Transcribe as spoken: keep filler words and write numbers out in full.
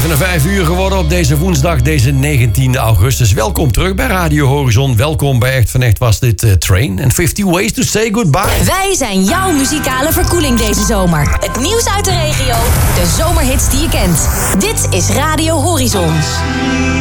Even na vijf uur geworden op deze woensdag, deze negentiende augustus. Welkom terug bij Radio Horizon. Welkom bij Echt van Echt was dit uh, Train and fifty Ways to Say Goodbye. Wij zijn jouw muzikale verkoeling deze zomer. Het nieuws uit de regio, de zomerhits die je kent. Dit is Radio Horizon.